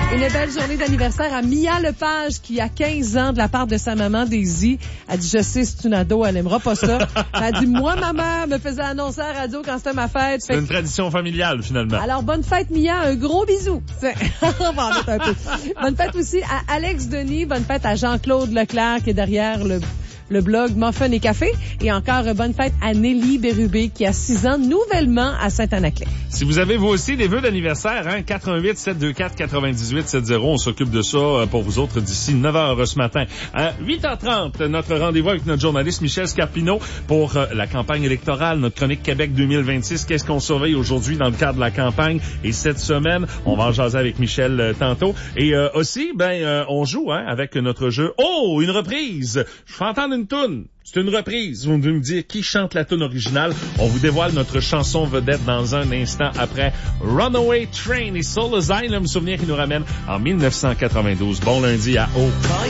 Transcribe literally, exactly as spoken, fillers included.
Une belle journée d'anniversaire à Mia Lepage qui a quinze ans de la part de sa maman Daisy. Elle dit, je sais, c'est une ado, elle aimera pas ça. Elle dit, moi, ma mère me faisait annoncer à la radio quand c'était ma fête. C'est fait... une tradition familiale, finalement. Alors, bonne fête, Mia. Un gros bisou. On va en mettre un peu. Bonne fête aussi à Alex Denis. Bonne fête à Jean-Claude Leclerc qui est derrière le... le blog Muffin et Café. Et encore bonne fête à Nelly Bérubé qui a six ans nouvellement à Saint-Anaclet. Si vous avez vous aussi des vœux d'anniversaire, hein, quatre un huit sept deux quatre quatre-vingt-dix-huit soixante, on s'occupe de ça pour vous autres d'ici neuf heures ce matin. À huit heures trente, notre rendez-vous avec notre journaliste Michel Scarpino pour la campagne électorale, notre chronique Québec deux mille vingt-six. Qu'est-ce qu'on surveille aujourd'hui dans le cadre de la campagne? Et cette semaine, on va en jaser avec Michel euh, tantôt. Et euh, aussi, ben, euh, on joue hein, avec notre jeu. Oh, une reprise! Je fais entendre une toune. C'est une reprise. Vous devez me dire qui chante la toune originale. On vous dévoile notre chanson vedette dans un instant après Runaway Train et Soul Asylum, souvenir qui nous ramène en mille neuf cent quatre-vingt-douze. Bon lundi à O.